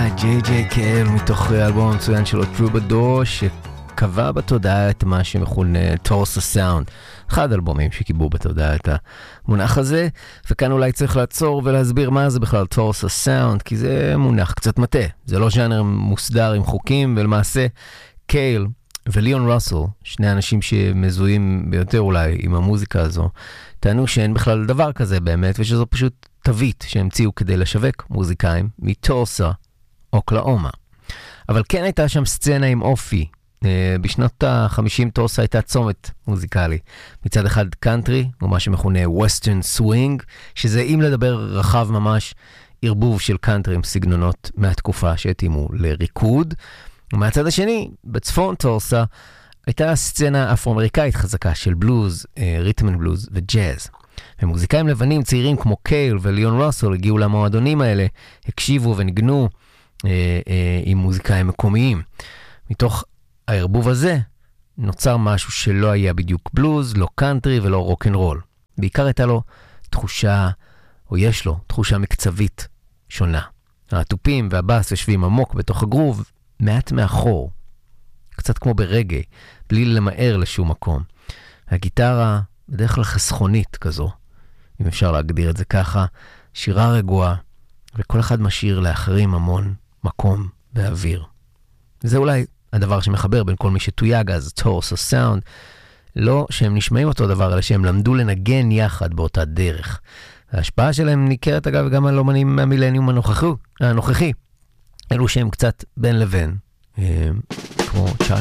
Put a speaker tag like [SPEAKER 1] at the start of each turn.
[SPEAKER 1] ג'יי ג'יי קייל מתוך אלבום המצוין שלו טרובדור, שקבע בתודעה את מה שמכונה טורסה סאונד, אחד האלבומים שקיבלו בתודעה את המונח הזה. וכאן אולי צריך לעצור ולהסביר מה זה בכלל טורסה סאונד, כי זה מונח קצת מטה, זה לא ז'אנר מוסדר עם חוקים, ולמעשה קייל וליאון ראסל, שני אנשים שמזוהים ביותר אולי עם המוזיקה הזו, טענו שאין בכלל דבר כזה באמת, ושזו פשוט תווית שהמציאו כדי לשווק מוזיקאים מטורסה, אוקלאומה. אבל כן הייתה שם סצנה עם אופי. בשנות ה-50 טורסה הייתה צומת מוזיקלי. מצד אחד קאנטרי, או מה שמכונה ווסטרן סווינג, שזה אם לדבר רחב ממש, ערבוב של קאנטרי עם סגנונות מהתקופה שהתאימו לריקוד. ומהצד השני, בצפון טורסה, הייתה סצנה אפרו-אמריקאית חזקה של בלוז, רית'ם אנד בלוז וג'אז. ומוזיקאים לבנים צעירים כמו קייל וליאון ראסל הגיעו למועדונים האלה, הקשיבו ונגנו עם מוזיקאים מקומיים. מתוך הערבוב הזה נוצר משהו שלא היה בדיוק בלוז, לא קאנטרי ולא רוק אנד רול. בעיקר הייתה לו תחושה, או יש לו תחושה מקצבית שונה. הטופים והבאס יושבים עמוק בתוך הגרוב, מעט מאחור. קצת כמו ברגעי, בלי למהר לשום מקום. הגיטרה בדרך כלל חסכונית כזו, אם אפשר להגדיר את זה ככה, שירה רגועה, וכל אחד משאיר לאחרים המון מקום ואוויר. זה אולי הדבר שמחבר בין כל מי שתויג אז טורסה סאונד, לא שהם נשמעים אותו דבר, אלא שהם למדו לנגן יחד באותה דרך. ההשפעה שלהם ניכרת אגב גם על אומנים מהמילניום הנוכחי, אלו שהם קצת בין לבין, כמו צ'ארלי